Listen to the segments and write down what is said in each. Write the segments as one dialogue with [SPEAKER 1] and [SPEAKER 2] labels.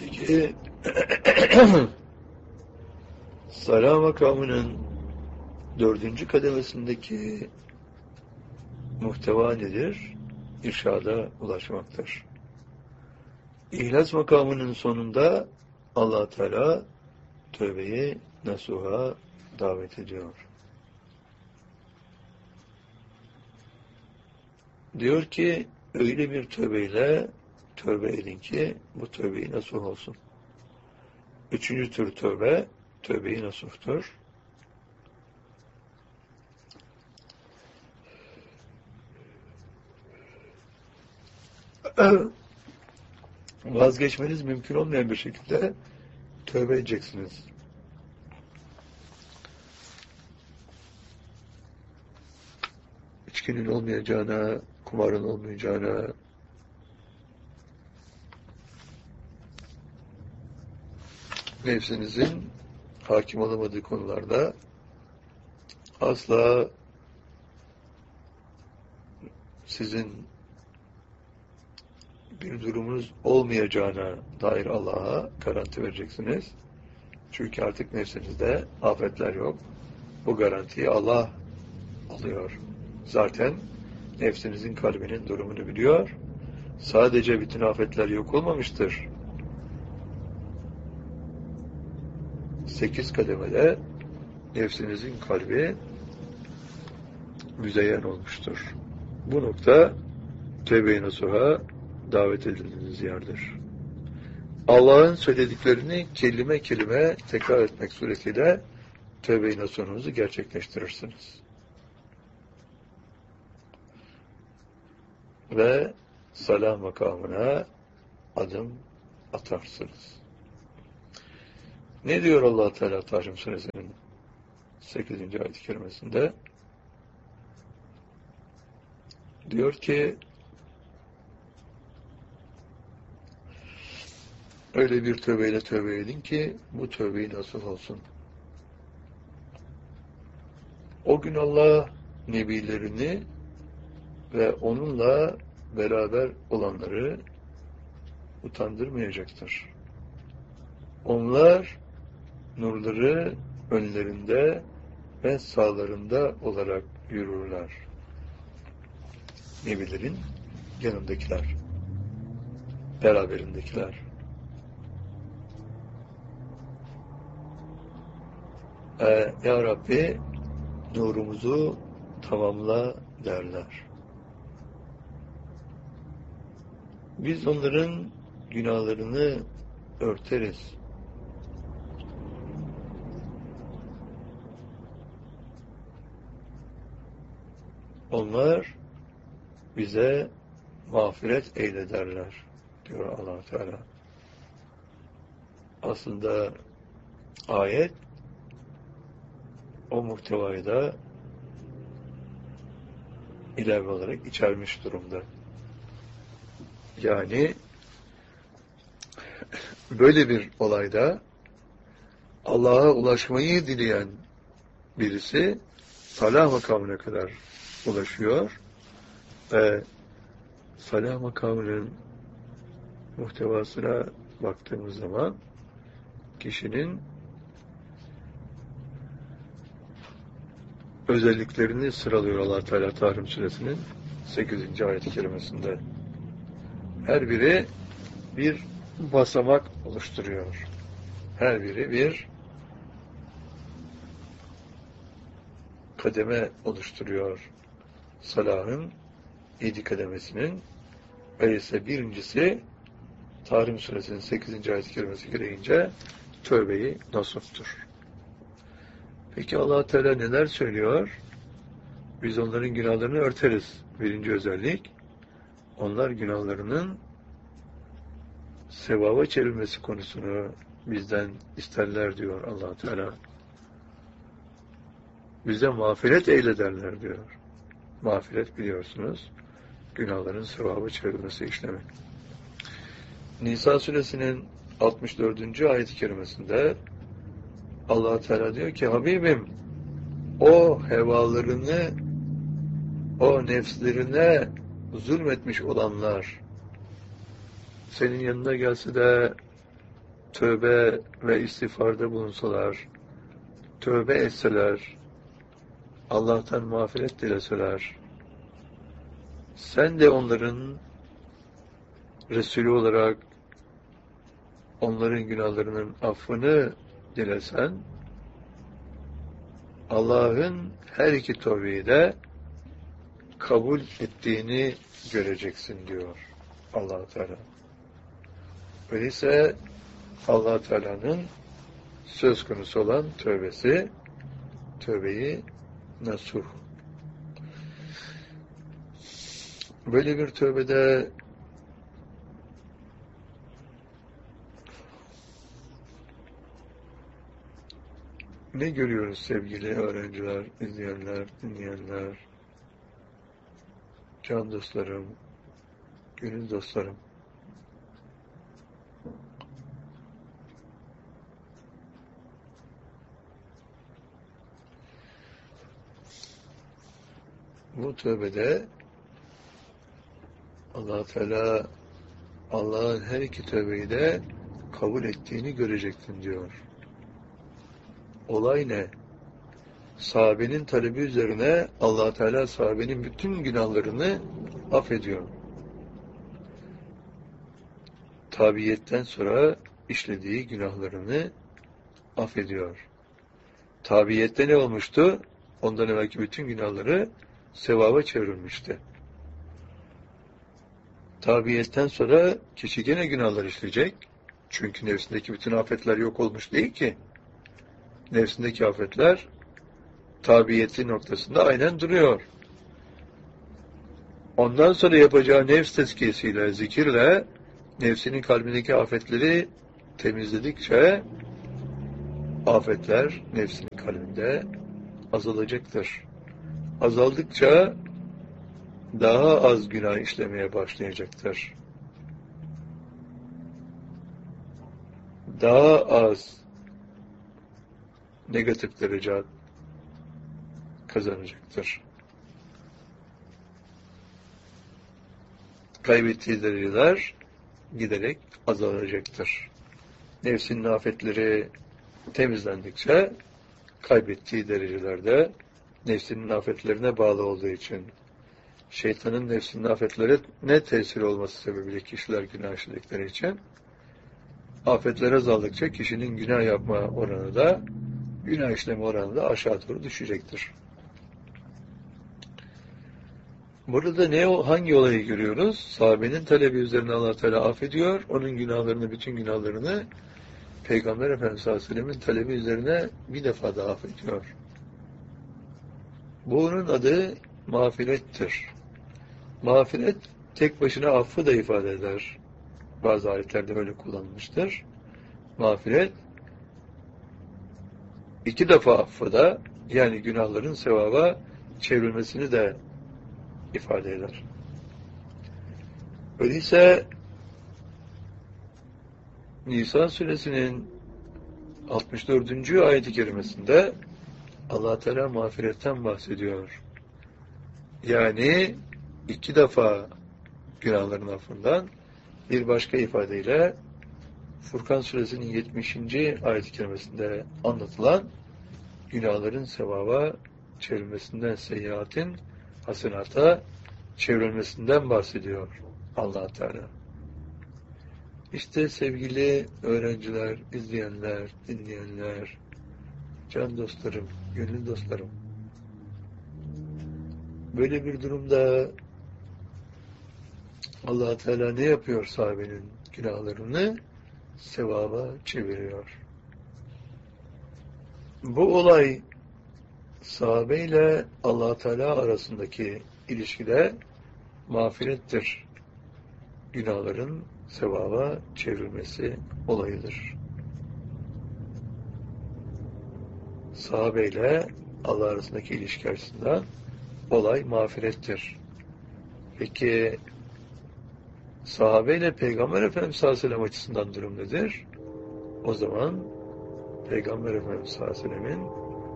[SPEAKER 1] Peki Salah makamının 4. kademesindeki muhteva nedir? İrşada ulaşmaktır. İhlas makamının sonunda Allah Teala tövbeyi nasuha davet ediyor. Diyor ki öyle bir tövbeyle tövbe edin ki bu tövbeyi nasuh olsun. 3. tür tövbe, tövbe-i nasuhtur. Vazgeçmeniz mümkün olmayan bir şekilde tövbe edeceksiniz. İçkinin olmayacağına, kumarın olmayacağına, nefsinizin hakim olamadığı konularda asla sizin bir durumunuz olmayacağına dair Allah'a garanti vereceksiniz. Çünkü artık nefsinizde afetler yok. Bu garantiyi Allah alıyor. Zaten nefsinizin kalbinin durumunu biliyor. Sadece bütün afetler yok olmamıştır. 8 kademede nefsinizin kalbi müzeyyen olmuştur. Bu nokta tevbe-i nasuha davet edildiğiniz yerdir. Allah'ın söylediklerini kelime kelime tekrar etmek suretiyle tevbe-i nasuhunuzu gerçekleştirirsiniz. Ve salah makamına adım atarsınız. Ne diyor Allah Teala Tahrim Suresinin 8. ayet-i kerimesinde? Diyor ki öyle bir tövbeyle tövbe edin ki bu tövbeyi nasuh olsun. O gün Allah nebilerini ve onunla beraber olanları utandırmayacaktır. Onlar nurları önlerinde ve sağlarında olarak yürürler. Nebilerin yanındakiler, beraberindekiler. Ya Rabbi nurumuzu tamamla derler. Biz onların günahlarını örteriz. Onlar bize mağfiret eylederler diyor Allah Teala. Aslında ayet o muhtevayı da ilave olarak içermiş durumda. Yani böyle bir olayda Allah'a ulaşmayı dileyen birisi salah makamına kadar ulaşıyor ve salah makamının muhtevasına baktığımız zaman kişinin özelliklerini sıralıyor Allah Teala Tahrim Suresinin 8. ayet-i kerimesinde. Her biri bir basamak oluşturuyor. Her biri bir kademe oluşturuyor. Salah'ın 7 kademesinin öyleyse birincisi Tahrim Suresinin 8. ayet-i kerimesi gereğince tövbe-i nasuhtur. Peki Allah Teala neler söylüyor? Biz onların günahlarını örteriz. Birinci özellik, onlar günahlarının sevaba çevrilmesi konusunu bizden isterler diyor Allah Teala. Bize mağfiret eylederler diyor. Mağfiret biliyorsunuz, günahların sevaba çevrilmesi işlemi. Nisa suresinin 64. ayet-i kerimesinde Allah Teala diyor ki Habibim o hevalarını o nefslerine zulmetmiş olanlar senin yanına gelse de tövbe ve istiğfarda bulunsalar, tövbe etseler, Allah'tan mağfiret dileseler, sen de onların Resulü olarak onların günahlarının affını dilesen, Allah'ın her iki tövbeyi de kabul ettiğini göreceksin diyor Allah Teala. Öyleyse Allah Teala'nın söz konusu olan tövbesi, tövbeyi nasuh. Böyle bir tövbede ne görüyoruz sevgili öğrenciler, izleyenler, dinleyenler, can dostlarım, gönül dostlarım? Bu tövbede Allah Teala Allah'ın her iki tövbeyi de kabul ettiğini göreceksin diyor. Olay ne? Sahabenin talebi üzerine Allah Teala sahabenin bütün günahlarını affediyor. Tabiiyetten sonra işlediği günahlarını affediyor. Tabiiyette ne olmuştu? Ondan evvelki bütün günahları sevaba çevrilmişti. Tabiiyetten sonra kişi gene günahlar işleyecek. Çünkü nefsindeki bütün afetler yok olmuş değil ki. Nefsindeki afetler tabiiyeti noktasında aynen duruyor. Ondan sonra yapacağı nefs tezkiyesiyle, zikirle nefsinin kalbindeki afetleri temizledikçe afetler nefsinin kalbinde azalacaktır. Azaldıkça daha az günah işlemeye başlayacaktır. Daha az negatif derece kazanacaktır. Kaybettiği dereceler giderek azalacaktır. Nefsinin afetleri temizlendikçe kaybettiği derecelerde nefsinin afetlerine bağlı olduğu için şeytanın nefsinin afetlerine tesir olması sebebiyle kişiler günah işledikleri için afetler azaldıkça kişinin günah yapma oranı da günah işleme oranı da aşağı doğru düşecektir. Burada hangi olayı görüyoruz? Sahabenin talebi üzerine Allah Teala affediyor. Onun günahlarını, bütün günahlarını Peygamber Efendimiz sallallahu aleyhi ve sellem'in talebi üzerine bir defa daha affediyor. Bunun adı mağfirettir. Mağfiret tek başına affı da ifade eder. Bazı ayetlerde öyle kullanılmıştır. Mağfiret iki defa affı da, yani günahların sevaba çevrilmesini de ifade eder. Öyleyse Nisa suresinin 64. ayet-i kerimesinde Allah Teala mağfiretten bahsediyor. Yani iki defa günahların affından, bir başka ifadeyle Furkan suresinin 70. ayet-i kerimesinde anlatılan günahların sevaba çevrilmesinden, seyyiatin hasenata çevrilmesinden bahsediyor Allah Teala. İşte sevgili öğrenciler, izleyenler, dinleyenler, can dostlarım, gönül dostlarım, böyle bir durumda Allah Teala ne yapıyor? Sahabenin günahlarını sevaba çeviriyor. Bu olay sahabeyle Allah Teala arasındaki ilişkide mağfirettir. Günahların sevaba çevrilmesi olayıdır. Sahabeyle Allah arasındaki ilişki açısından olay mağfirettir. Peki sahabeyle Peygamber Efendimiz sallallahu aleyhi ve sellem açısından durum nedir? O zaman Peygamber Efendimiz sallallahu aleyhi ve sellemin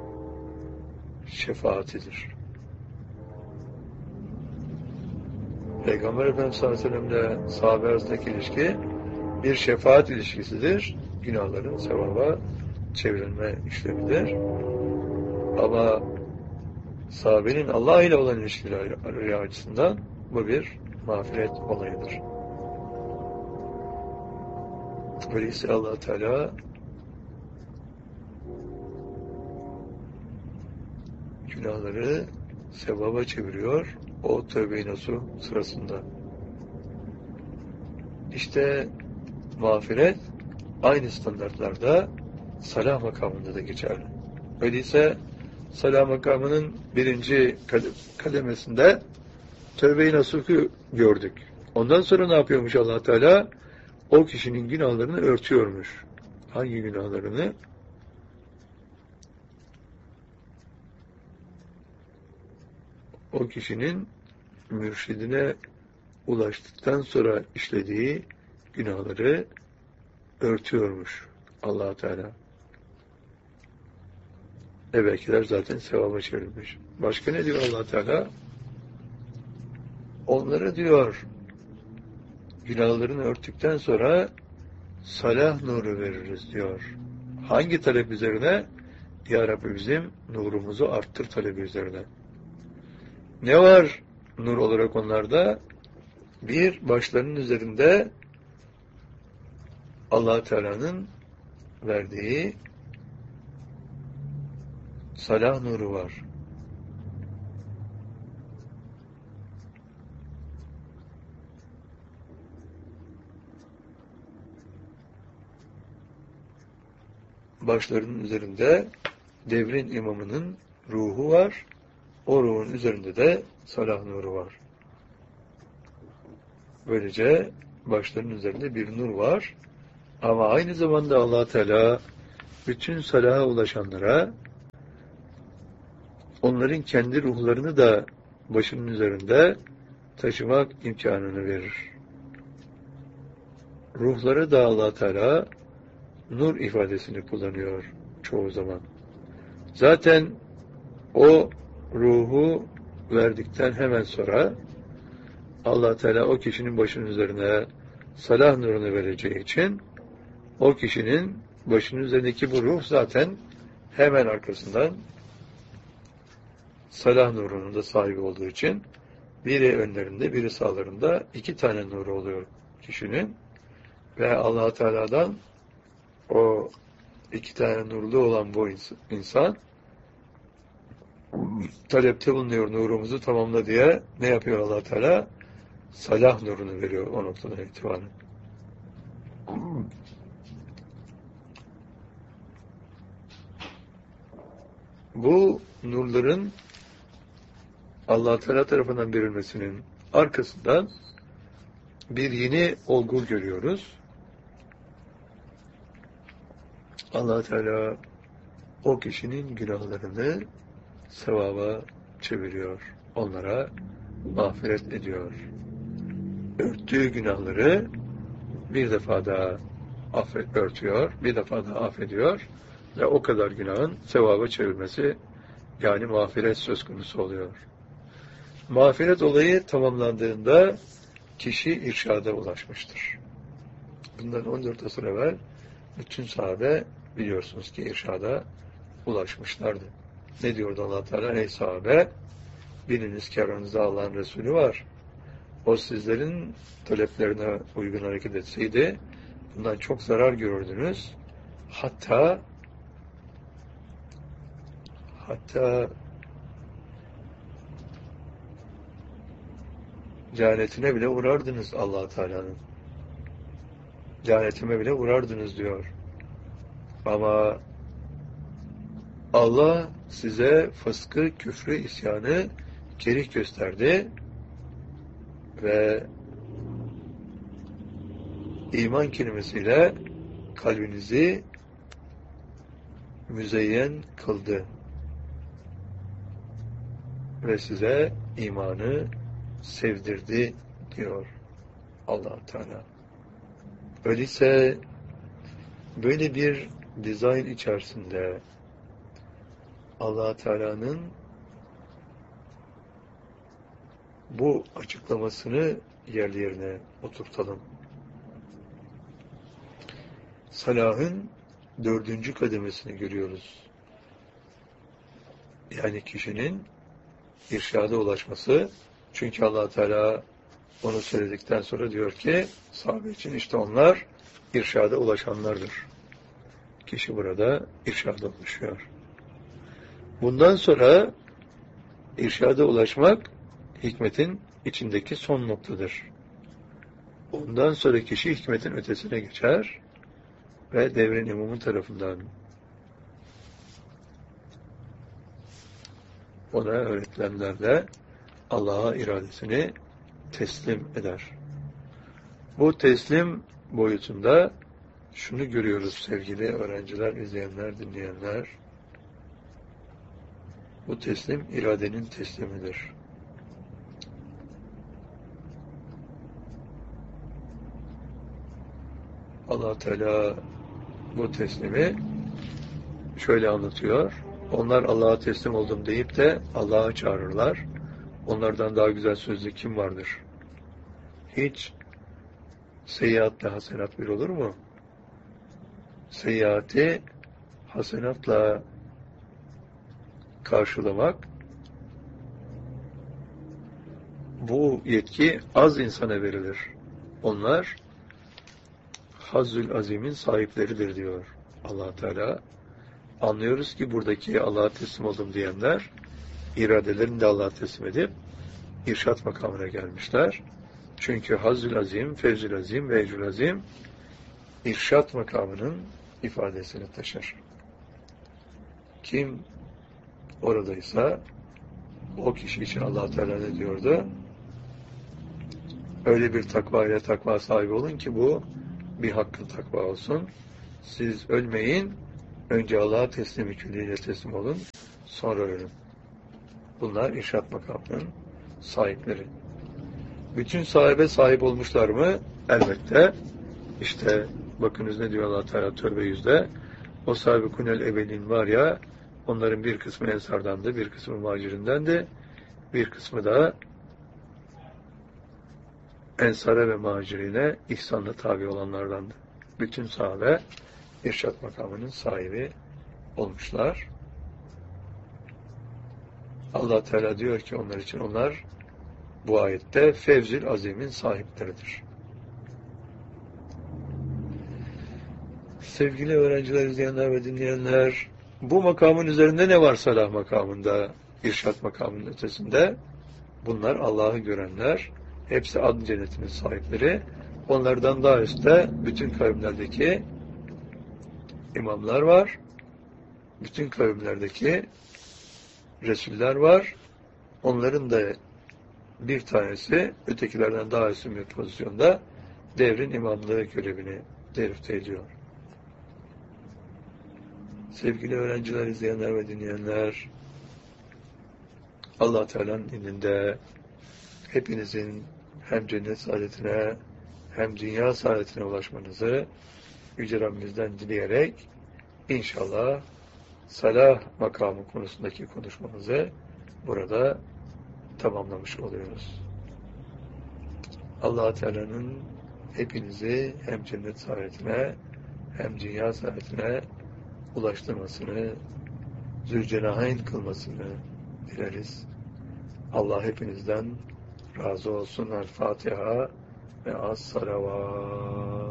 [SPEAKER 1] şefaatidir. Peygamber Efendimiz sallallahu aleyhi ve sellem'le sahabe arasındaki ilişki bir şefaat ilişkisidir. günahların sevaba çevrilme işlemidir. Ama sahabenin Allah ile olan ilişkileri açısından bu bir mağfiret olayıdır. Öyleyse Allah Teala günahları sevaba çeviriyor o tövbe-i nasuh sırasında. İşte mağfiret aynı standartlarda salah makamında da geçerli. Öyleyse salah makamının birinci kademesinde tövbe-i nasuh'u gördük. Ondan sonra ne yapıyormuş Allah Teala? O kişinin günahlarını örtüyormuş. Hangi günahlarını? O kişinin mürşidine ulaştıktan sonra işlediği günahları örtüyormuş Allah Teala. Evvelkiler zaten sevaba çevrilmiş. Başka ne diyor Allah Teala? Onları diyor günahlarını örttükten sonra salah nuru veririz diyor. Hangi talep üzerine? Ya Rabbi bizim nurumuzu arttır talebi üzerine. Ne var nur olarak onlarda? Bir, başlarının üzerinde Allah Teala'nın verdiği salah nuru var. Başlarının üzerinde devrin imamının ruhu var. O ruhun üzerinde de salah nuru var. Böylece başlarının üzerinde bir nur var. Ama aynı zamanda Allah Teala bütün salaha ulaşanlara onların kendi ruhlarını da başının üzerinde taşımak imkanını verir. Ruhları da Allah Teala nur ifadesini kullanıyor çoğu zaman. Zaten o ruhu verdikten hemen sonra Allah Teala o kişinin başının üzerine salah nurunu vereceği için o kişinin başının üzerindeki bu ruh zaten hemen arkasından salah nurunun da sahibi olduğu için biri önlerinde, biri sağlarında iki tane nuru oluyor kişinin ve Allah Teala'dan o iki tane nurlu olan bu insan talepte bulunuyor, nurumuzu tamamla diye ne yapıyor Allah Teala? Salah nurunu veriyor o noktadan itibaren. Bu nurların Allah Teala tarafından verilmesinin arkasından bir yeni olgu görüyoruz. Allah Teala o kişinin günahlarını sevaba çeviriyor. Onlara mağfiret ediyor. Örttüğü günahları bir defa daha örtüyor, bir defa daha affediyor ve o kadar günahın sevaba çevrilmesi yani mağfiret söz konusu oluyor. Mağfiret olayı tamamlandığında kişi irşada ulaşmıştır. Bundan 14 asır evvel bütün sahabe biliyorsunuz ki irşada ulaşmışlardı. Ne diyordu Allah Teala? Ey sahabe, biliniz ki aranızda Allah'ın Resulü var. O sizlerin taleplerine uygun hareket etseydi bundan çok zarar görürdünüz. Hatta lanetine bile uğrardınız Allah Teala'nın. Lanetime bile uğrardınız diyor. Ama Allah size fıskı, küfrü, isyanı kerih gösterdi ve iman kelimesiyle kalbinizi müzeyyen kıldı ve size imanı sevdirdi diyor Allah Teala. Öyleyse böyle bir dizayn içerisinde Allah Teala'nın bu açıklamasını yerli yerine oturtalım. salahın 4. kademesini görüyoruz. Yani kişinin irşada ulaşması. Çünkü Allah Teala onu söyledikten sonra diyor ki sahabe için işte onlar irşada ulaşanlardır. Kişi burada irşada ulaşıyor. Bundan sonra irşada ulaşmak hikmetin içindeki son noktadır. Ondan sonra kişi hikmetin ötesine geçer ve devrin imamı tarafından ona öğretilenlerle Allah'a iradesini teslim eder. Bu teslim boyutunda şunu görüyoruz sevgili öğrenciler, izleyenler, dinleyenler. Bu teslim iradenin teslimidir. Allah Teala bu teslimi şöyle anlatıyor. Onlar Allah'a teslim oldum deyip de Allah'a çağırırlar. Onlardan daha güzel sözlü kim vardır? Hiç seyyiatle hasenat bir olur mu? Seyyiati hasenatla karşılamak, bu yetki az insana verilir. Onlar Hazzül Azim'in sahipleridir diyor Allah Teala. Anlıyoruz ki buradaki Allah'a teslim oldum diyenler iradelerini de Allah'a teslim edip irşat makamına gelmişler. Çünkü Hazzül Azim, Fevzül Azim ve Ecrül Azim irşat makamının ifadesini taşır. Kim oradaysa o kişi için Allah Teala ne diyordu? Öyle bir takva ile takva sahibi olun ki bu bir hakkı takva olsun. Siz ölmeyin, önce Allah'a teslim külliyle teslim olun, sonra ölün. Bunlar irşat makamının sahipleri. Bütün sahibe sahip olmuşlar mı? Elbette. İşte bakınız ne diyor Allah Teala Tövbe 100'de. O sahibi-kunel ebedin var ya, onların bir kısmı ensardandı, bir kısmı muhacirindendi, bir kısmı da ensara ve muhacirine ihsanla tabi olanlardandı. Bütün sahabe irşat makamının sahibi olmuşlar. Allah Teala diyor ki onlar için onlar bu ayette Fevzül Azim'in sahipleridir. Sevgili öğrenciler, izleyenler ve dinleyenler, bu makamın üzerinde ne var salah makamında, irşat makamının ötesinde? Bunlar Allah'ı görenler, hepsi ad cennetinin sahipleri. Onlardan daha üstte bütün kavimlerdeki imamlar var. Bütün kavimlerdeki Resuller var. Onların da bir tanesi ötekilerden daha üstün bir pozisyonda devrin imamlığı görevini derifte ediyor. Sevgili öğrenciler, izleyenler ve dinleyenler, Allah Teala'nın indinde hepinizin hem cennet saadetine hem dünya saadetine ulaşmanızı Yüce Rabbimizden dileyerek inşallah salah makamı konusundaki konuşmamızı burada tamamlamış oluyoruz. Allah Teala'nın hepinizi hem cennet saadetine hem dünya saadetine ulaştırmasını, zülcenahayn kılmasını dileriz. Allah hepinizden razı olsun. El Fatiha ve as-salavat.